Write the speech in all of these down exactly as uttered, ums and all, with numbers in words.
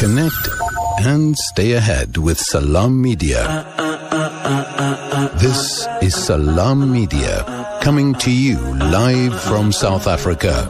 Connect and stay ahead with Salam Media. This is Salam Media, coming to you live from South Africa.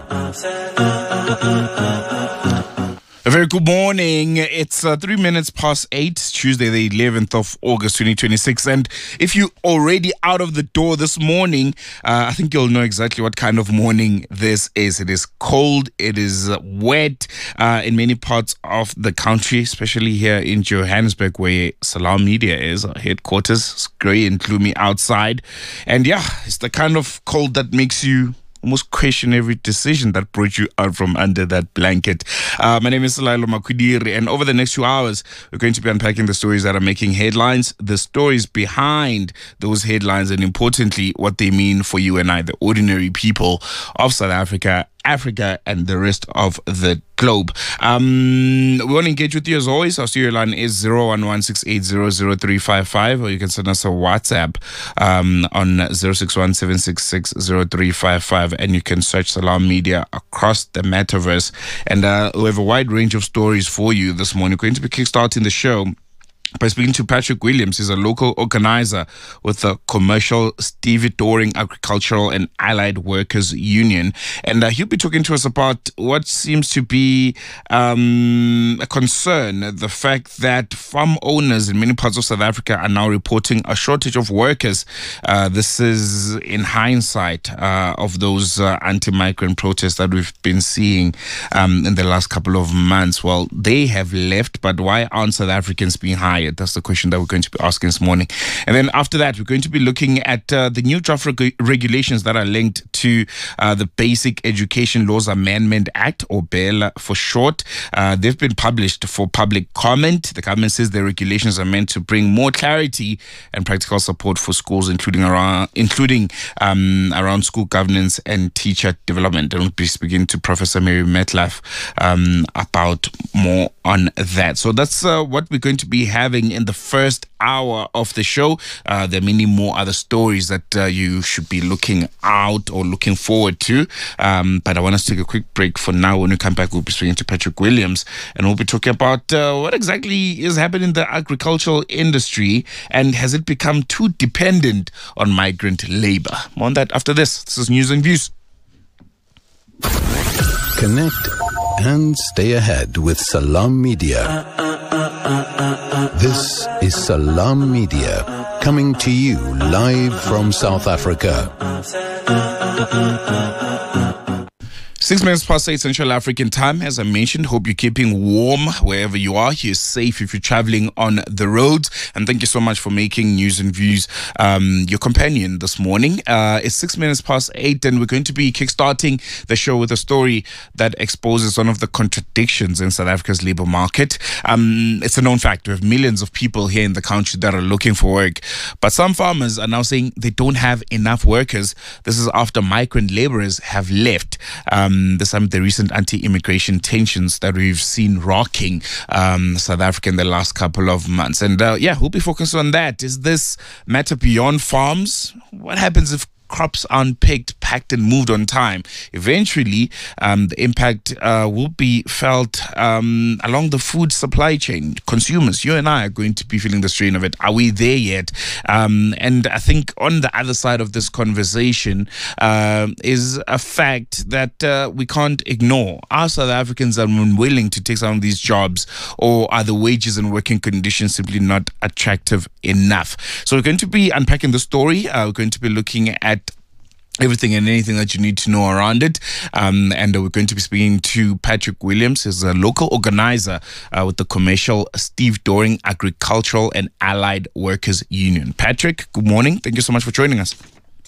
A very good morning. It's uh, three minutes past eight, Tuesday, the eleventh of August, twenty twenty-six. And if you're already out of the door this morning, uh, I think you'll know exactly what kind of morning this is. It is cold. It is uh, wet uh, in many parts of the country, especially here in Johannesburg, where Salam Media is, our headquarters. It's grey and gloomy outside. And yeah, it's the kind of cold that makes you almost question every decision that brought you out from under that blanket. Uh, my name is Lailo Makudiri, and over the next few hours, we're going to be unpacking the stories that are making headlines, the stories behind those headlines, and importantly, what they mean for you and I, the ordinary people of South Africa, Africa, and the rest of the globe. Um, we want to engage with you as always. Our studio line is zero one one six eight zero zero three five five, or you can send us a WhatsApp um, on zero six one seven six six zero three five five, and you can search Salam Media across the metaverse. And uh, we have a wide range of stories for you this morning. We're going to be kickstarting the show by speaking to Patrick Williams. He's a local organizer with the Commercial Stevedoring Agricultural and Allied Workers Union. And uh, he'll be talking to us about what seems to be um, a concern, the fact that farm owners in many parts of South Africa are now reporting a shortage of workers. Uh, this is in hindsight uh, of those uh, anti-migrant protests that we've been seeing um, in the last couple of months. Well, they have left, but why aren't South Africans being hired? That's the question that we're going to be asking this morning. And then after that, we're going to be looking at uh, the new draft reg- regulations that are linked to uh, the Basic Education Laws Amendment Act, or BELA for short. Uh, they've been published for public comment. The government says the regulations are meant to bring more clarity and practical support for schools, including around including um, around school governance and teacher development. And we'll be speaking to Professor Mary Metcalf um, about more on that. So that's uh, what we're going to be having in the first hour of the show. Uh, there are many more other stories that uh, you should be looking out or looking forward to. Um, but I want us to take a quick break for now. When we come back, we'll be speaking to Patrick Williams, and we'll be talking about uh, what exactly is happening in the agricultural industry, and has it become too dependent on migrant labor? More on that after this. This is News and Views. Connect and stay ahead with Salam Media. This is Salam Media, coming to you live from South Africa. Six minutes past eight Central African time. As I mentioned, hope you're keeping warm wherever you are. You're safe if you're traveling on the roads. And thank you so much for making News and Views um, your companion this morning. Uh, it's six minutes past eight, and we're going to be kickstarting the show with a story that exposes one of the contradictions in South Africa's labor market. Um, it's a known fact. We have millions of people here in the country that are looking for work. But some farmers are now saying they don't have enough workers. This is after migrant laborers have left. Um, This time, the recent anti-immigration tensions that we've seen rocking um, South Africa in the last couple of months. And uh, yeah, we'll be focused on that. Is this matter beyond farms? What happens if crops aren't picked, packed, and moved on time? Eventually, um, the impact uh, will be felt um, along the food supply chain. Consumers, you and I, are going to be feeling the strain of it. Are we there yet? Um, and I think on the other side of this conversation uh, is a fact that uh, we can't ignore. Are South Africans unwilling to take some of these jobs, or are the wages and working conditions simply not attractive enough? So we're going to be unpacking the story. Uh, we're going to be looking at everything and anything that you need to know around it. Um, and uh, we're going to be speaking to Patrick Williams. He's a local organizer uh, with the Commercial Stevedoring Agricultural and Allied Workers Union. Patrick, good morning. Thank you so much for joining us.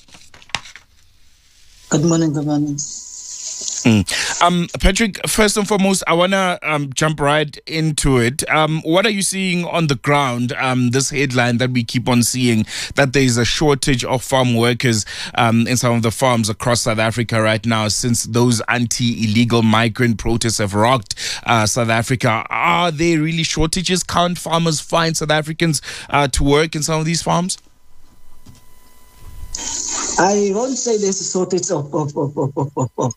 Good morning, good morning. Mm. Um, Patrick, first and foremost, I want to um, jump right into it. Um, what are you seeing on the ground? Um, this headline that we keep on seeing, that there is a shortage of farm workers um, in some of the farms across South Africa right now, since those anti-illegal migrant protests have rocked uh, South Africa. Are there really shortages? Can't farmers find South Africans uh, to work in some of these farms? I won't say there's a shortage of, of, of, of, of, of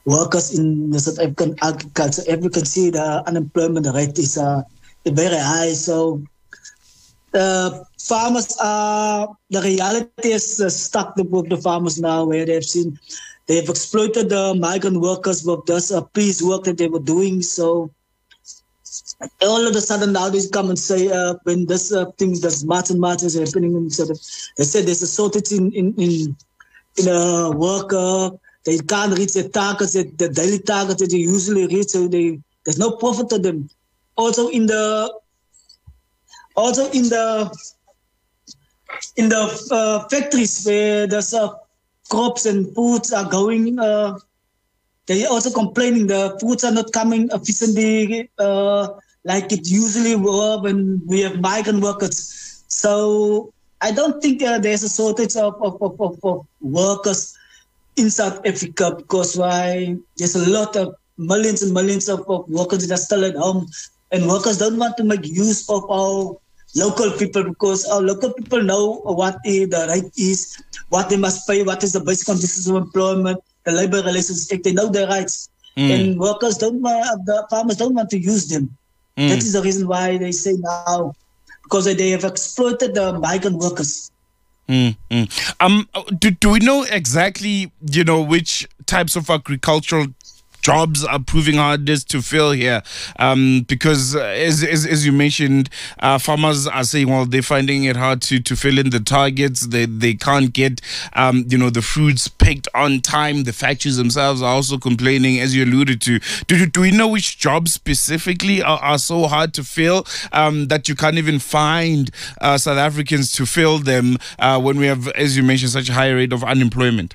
workers in the South African agriculture. As you can see, the unemployment rate is uh, very high. So the farmers are, the reality is uh, stuck with the farmers now, where they've seen, they've exploited the migrant workers with this uh, piece work that they were doing. So all of a sudden now they come and say, uh, when this uh, thing, this march and march is happening, in South Africa, they said there's a shortage in, in, in, in a worker. They can't reach the targets, the daily targets that they usually reach, so they, there's no profit to them. Also in the, also in the, in the uh, factories where there's uh, crops and foods are going, uh, they also complaining the foods are not coming efficiently uh, like it usually were when we have migrant workers. So I don't think uh, there's a shortage of, of, of, of, of workers in South Africa, because why there's a lot of millions and millions of, of workers that are still at home, and workers don't want to make use of our local people, because our local people know what the right is, what they must pay, what is the basic conditions of employment, the Labor Relations Act. They know their rights, mm. and workers don't want, the farmers don't want to use them. Mm. That is the reason why they say now, because they have exploited the migrant workers. Mm-hmm. Um, do, do we know exactly, you know, which types of agricultural jobs are proving hardest to fill here? Um, because uh, as, as as you mentioned, uh, farmers are saying, well, they're finding it hard to, to fill in the targets. They they can't get, um, you know, the fruits picked on time. The factories themselves are also complaining, as you alluded to. Do, do we know which jobs specifically are, are so hard to fill um, that you can't even find uh, South Africans to fill them uh, when we have, as you mentioned, such a high rate of unemployment?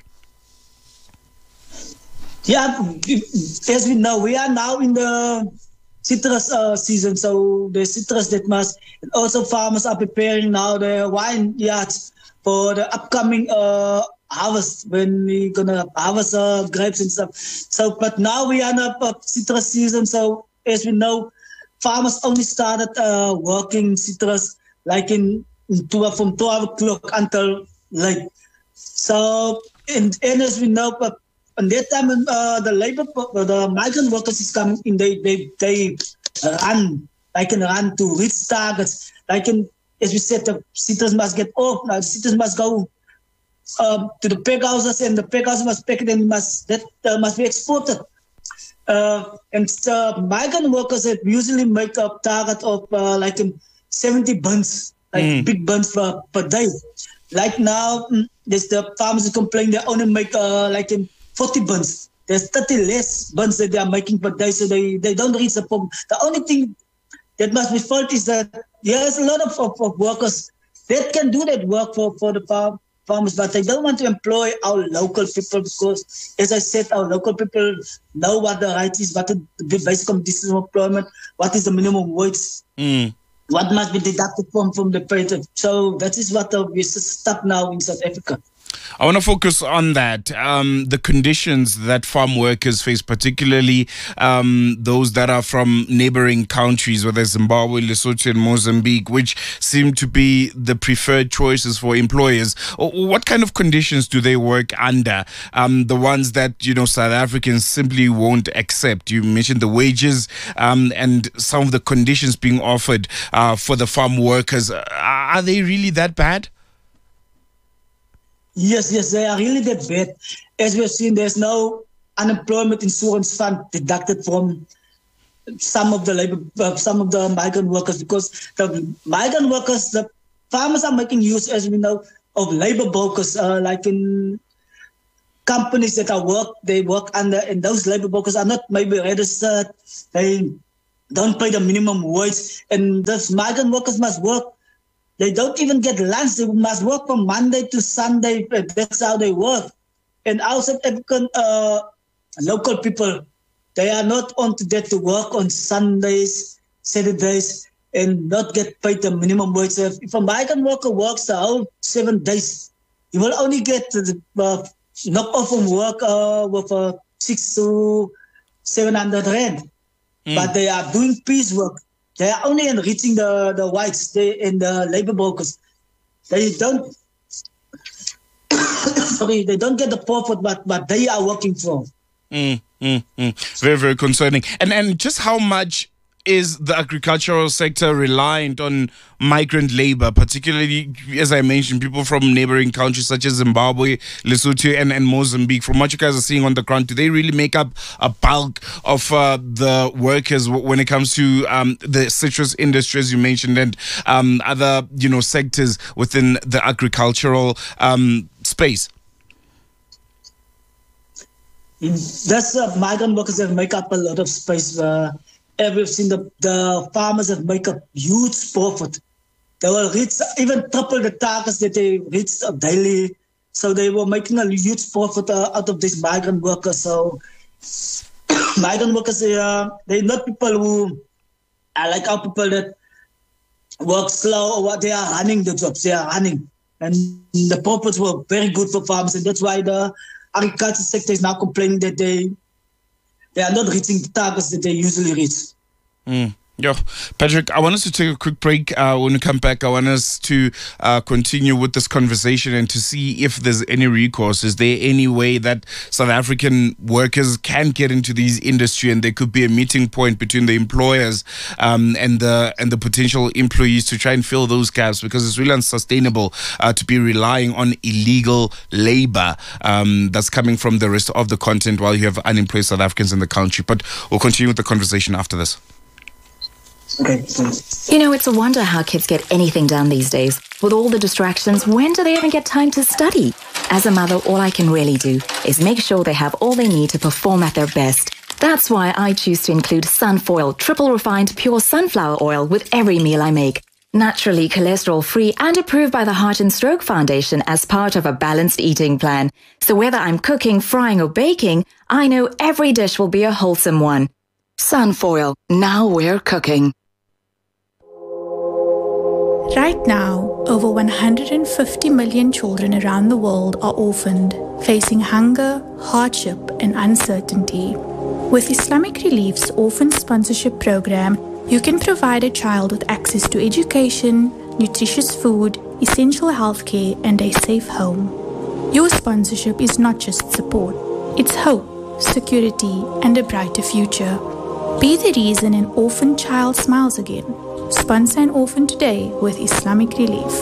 Yeah, as we know, we are now in the citrus uh, season, so the citrus that must, and also farmers are preparing now the wine yards for the upcoming uh, harvest, when we're gonna harvest uh, grapes and stuff. So, but now we are in the citrus season, so as we know, farmers only started uh, working citrus like in, in two, from twelve o'clock until late. So, and, and as we know, but and that time, uh, the labor, the migrant workers is coming in. They they they run. They can run to reach targets. They can, as we said, the citrus must get off. Now the citrus must go um, to the pack houses, and the pack houses must pack it, and must that uh, must be exported. Uh, and the migrant workers that usually make a target of uh, like in seventy buns, like mm. big buns per per day. Like now, there's the farmers complain they only make uh, like in forty buns. There's thirty less buns that they are making per day, so they, they don't reach the problem. The only thing that must be felt is that there's a lot of, of, of workers that can do that work for, for the farm, farmers, but they don't want to employ our local people, because, as I said, our local people know what the right is, what the basic conditions of employment, what is the minimum wage, mm. what must be deducted from, from the pay. So that is what uh, we're stuck now in South Africa. I want to focus on that, um, the conditions that farm workers face, particularly um, those that are from neighboring countries, whether Zimbabwe, Lesotho, and Mozambique, which seem to be the preferred choices for employers. What kind of conditions do they work under? Um, the ones that, you know, South Africans simply won't accept. You mentioned the wages um, and some of the conditions being offered uh, for the farm workers. Are they really that bad? Yes, yes, they are really that bad. As we have seen, there's no unemployment insurance fund deducted from some of the labor, uh, some of the migrant workers, because the migrant workers, the farmers are making use, as we know, of labor brokers, uh, like in companies that are work, they work under, and those labor brokers are not maybe registered. They don't pay the minimum wage, and those migrant workers must work. They don't even get lunch. They must work from Monday to Sunday. That's how they work. And our South African uh, local people, they are not on to that to work on Sundays, Saturdays, and not get paid the minimum wage. If a migrant worker works the whole seven days, he will only get the uh, knock off from work uh, with uh, six to seven hundred rand. Mm. But they are doing piecework. They are only enriching the, the whites they, and the labor brokers. They don't sorry, they don't get the profit what, what they are working for. Mm, Mm-hmm. Very, very concerning. And and just how much is the agricultural sector reliant on migrant labor, particularly, as I mentioned, people from neighboring countries such as Zimbabwe, Lesotho, and, and Mozambique? From what you guys are seeing on the ground, do they really make up a bulk of uh, the workers w- when it comes to um, the citrus industry, as you mentioned, and um, other, you know, sectors within the agricultural um, space? That's uh, migrant workers that make up a lot of space. Uh, We've seen the, the farmers that make a huge profit. They will reach even triple the targets that they reach daily. So they were making a huge profit uh, out of these migrant workers. So migrant workers, uh, they're not people who are like our people that work slow or what. They are running the jobs. They are running. And the profits were very good for farmers. And that's why the agriculture sector is now complaining that they They are not reaching the targets that they usually reach. Mm. Yeah, Patrick, I want us to take a quick break. Uh, when we come back, I want us to uh, continue with this conversation and to see if there's any recourse. Is there any way that South African workers can get into these industry, and there could be a meeting point between the employers um, and the and the potential employees to try and fill those gaps, because it's really unsustainable uh, to be relying on illegal labor um, that's coming from the rest of the continent while you have unemployed South Africans in the country. But we'll continue with the conversation after this. Okay. You know, it's a wonder how kids get anything done these days. With all the distractions, when do they even get time to study? As a mother, all I can really do is make sure they have all they need to perform at their best. That's why I choose to include Sunfoil triple refined pure sunflower oil with every meal I make. Naturally cholesterol-free and approved by the Heart and Stroke Foundation as part of a balanced eating plan. So whether I'm cooking, frying or baking, I know every dish will be a wholesome one. Sunfoil, now we're cooking. Right now, over one hundred fifty million children around the world are orphaned, facing hunger, hardship, and uncertainty. With Islamic Relief's Orphan Sponsorship Program, you can provide a child with access to education, nutritious food, essential healthcare, and a safe home. Your sponsorship is not just support, it's hope, security, and a brighter future. Be the reason an orphan child smiles again. Sponsor an orphan today with Islamic Relief.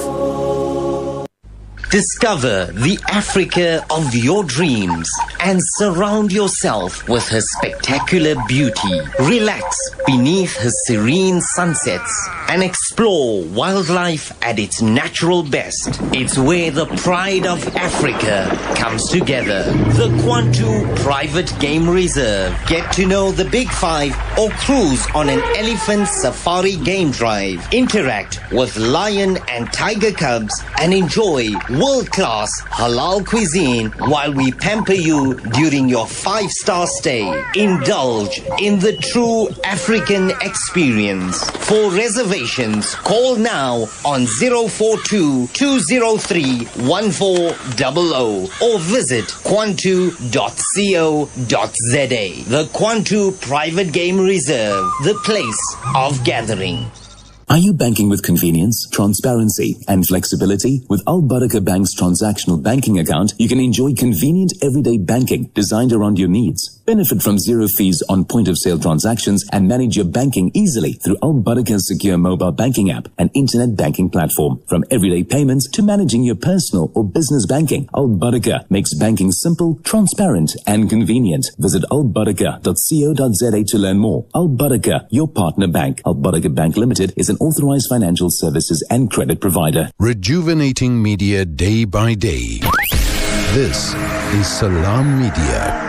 Discover the Africa of your dreams and surround yourself with her spectacular beauty. Relax beneath her serene sunsets and explore wildlife at its natural best. It's where the pride of Africa comes together. The Kwantu Private Game Reserve. Get to know the Big Five or cruise on an elephant safari game drive. Interact with lion and tiger cubs and enjoy world-class halal cuisine while we pamper you during your five-star stay. Indulge in the true African experience. For reservations, call now on zero four two, two zero three, one four zero zero or visit kwantu dot co dot za. The Kwantu Private Game Reserve, the place of gathering. Are you banking with convenience, transparency, and flexibility? With Al Barakah Bank's transactional banking account, you can enjoy convenient everyday banking designed around your needs. Benefit from zero fees on point-of-sale transactions and manage your banking easily through Al Barakah's secure mobile banking app and internet banking platform. From everyday payments to managing your personal or business banking, Al Barakah makes banking simple, transparent, and convenient. Visit al barakah dot co dot za to learn more. Al Barakah, your partner bank. Al Barakah Bank Limited is an authorized financial services and credit provider. Rejuvenating media day by day. This is Salam Media.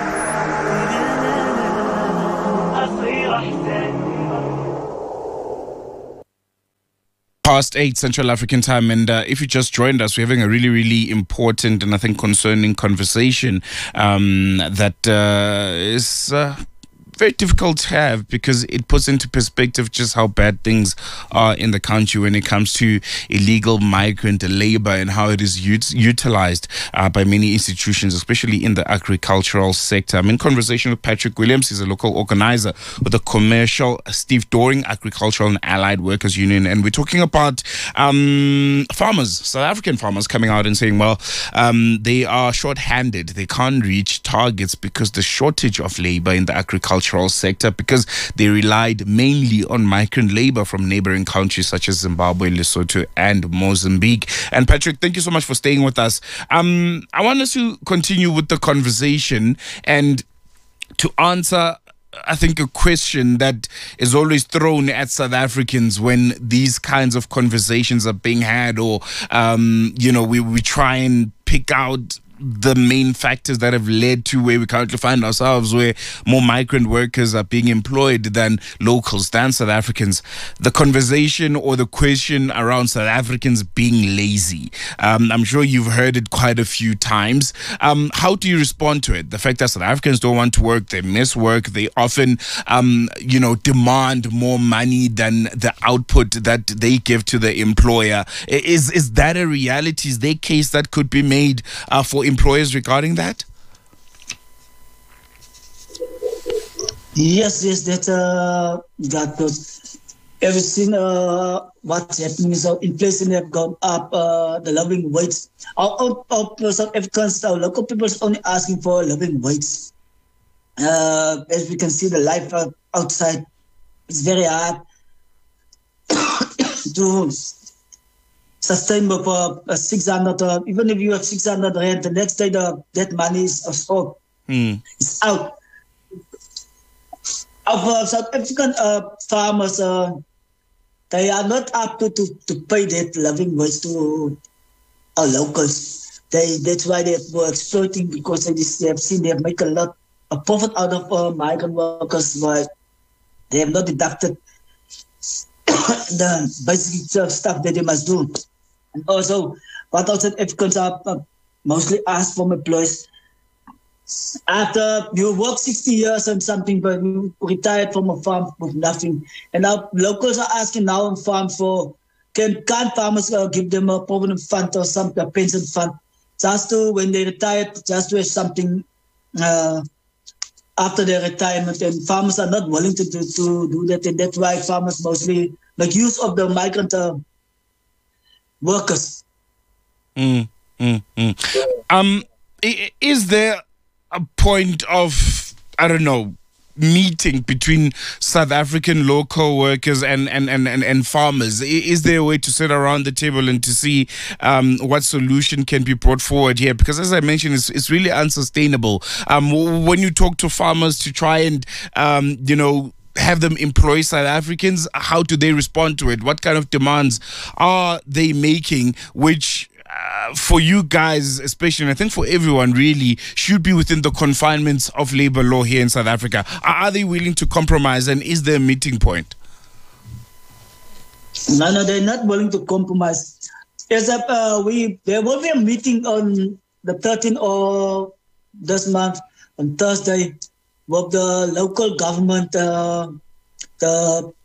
Past eight Central African time, and uh, if you just joined us, we're having a really, really important and I think concerning conversation um, that uh, is uh, very difficult to have because it puts into perspective just how bad things are in the country when it comes to illegal migrant labor and how it is ut- utilized uh, by many institutions, especially in the agricultural sector. I'm in conversation with Patrick Williams. He's a local organizer with the Commercial Steve Doring Agricultural and Allied Workers Union, and we're talking about um, farmers, South African farmers, coming out and saying, well, um, they are short-handed. They can't reach targets because the shortage of labor in the agricultural sector, because they relied mainly on migrant labor from neighboring countries such as Zimbabwe, Lesotho, and Mozambique. And Patrick, thank you so much for staying with us. Um, I want us to continue with the conversation and to answer, I think, a question that is always thrown at South Africans when these kinds of conversations are being had, or, um, you know, we, we try and pick out the main factors that have led to where we currently find ourselves, where more migrant workers are being employed than locals, than South Africans. The conversation or the question around South Africans being lazy. Um, I'm sure you've heard it quite a few times. Um, how do you respond to it? The fact that South Africans don't want to work, they miss work, they often, um, you know, demand more money than the output that they give to the employer. Is, is that a reality? Is there a case that could be made uh, for employers regarding that? Yes, yes, that uh, that was everything. Uh, what's happening is uh, inflation have gone up. Uh, the living wage. Our, our, our South Africans, our local people, is only asking for living wage. Uh, as we can see, the life uh, outside is very hard to sustain for uh, six hundred. Uh, even if you have six hundred rand, the next day the, that money is uh, stopped. Mm. It's out. Of uh, South African uh, farmers, uh, they are not up to, to, to pay that living wage to our locals. They That's why they were exploiting, because they, they have seen they have made a lot of profit out of uh, migrant workers, but they have not deducted the basic stuff that they must do. And also, what South Africans are uh, mostly asked from employees, after you work sixty years and something, but you retired from a farm with nothing. And now locals are asking now on farm for, can, can farmers uh, give them a provident fund or some a pension fund, just to, when they retire, just to have something uh, after their retirement. And farmers are not willing to do, to do that. And that's why farmers mostly make use of the migrant uh, workers. Mm, mm, mm. Um, is there a point of, I don't know, meeting between South African local workers and, and, and, and, and farmers? Is there a way to sit around the table and to see um, what solution can be brought forward here? Because as I mentioned, it's, it's really unsustainable. Um, when you talk to farmers to try and, um, you know, have them employ South Africans, how do they respond to it? What kind of demands are they making, which Uh, for you guys especially, and I think for everyone really, should be within the confinements of labor law here in South Africa? Are, are they willing to compromise, and is there a meeting point? No, no, they're not willing to compromise. Yes, uh, we there will be a meeting on the thirteenth of this month, on Thursday, with the local government, uh, the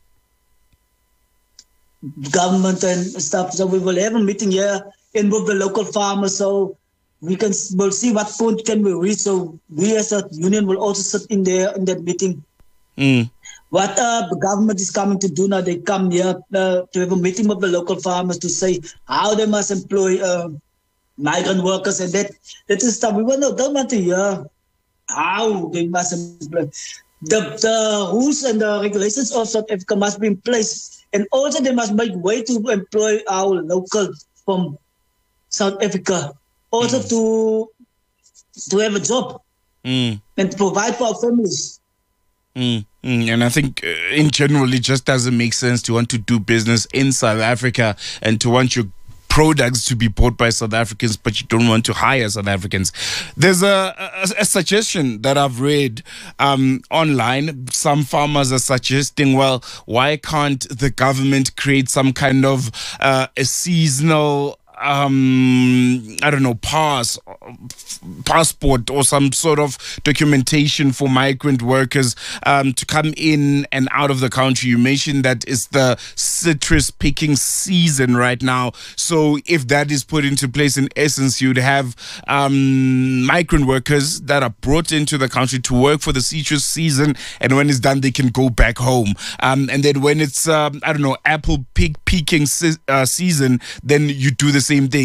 government and stuff. So we will have a meeting here in with the local farmers, so we can we'll see what point can we reach. So we as a union will also sit in there in that meeting. Mm. What uh, the government is coming to do now, they come here uh, to have a meeting with the local farmers to say how they must employ uh, migrant workers, and that that is stuff we will not, don't want to hear how they must employ. The, the rules and the regulations of South Africa must be in place, and also they must make way to employ our local from South Africa, also mm. to to have a job mm. and to provide for our families. Mm. Mm. And I think uh, in general, it just doesn't make sense to want to do business in South Africa and to want your products to be bought by South Africans, but you don't want to hire South Africans. There's a, a, a suggestion that I've read um, online. Some farmers are suggesting, well, why can't the government create some kind of uh, a seasonal um, I don't know, pass, passport or some sort of documentation for migrant workers um, to come in and out of the country. You mentioned that it's the citrus picking season right now. So if that is put into place, in essence, you'd have um, migrant workers that are brought into the country to work for the citrus season, and when it's done, they can go back home. Um, and then when it's, um, I don't know, apple pick picking se- uh, season, then you do the same thing.